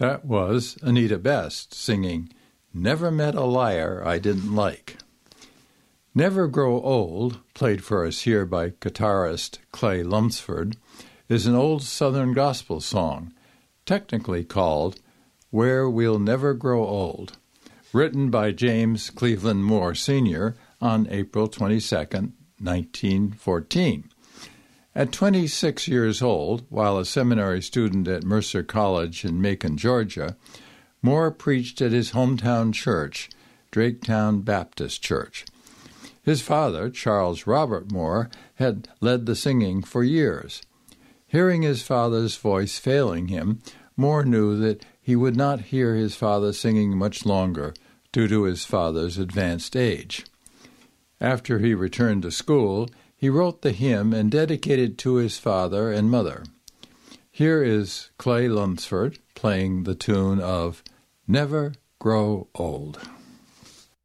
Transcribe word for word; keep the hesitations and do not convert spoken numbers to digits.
That was Anita Best singing Never Met a Liar I Didn't Like. Never Grow Old, played for us here by guitarist Clay Lunsford, is an old Southern gospel song, technically called Where We'll Never Grow Old, written by James Cleveland Moore, Senior on April twenty-second, nineteen fourteen. At twenty-six years old, while a seminary student at Mercer College in Macon, Georgia, Moore preached at his hometown church, Draketown Baptist Church. His father, Charles Robert Moore, had led the singing for years. Hearing his father's voice failing him, Moore knew that he would not hear his father singing much longer due to his father's advanced age. After he returned to school, he wrote the hymn and dedicated it to his father and mother. Here is Clay Lunsford playing the tune of Never Grow Old.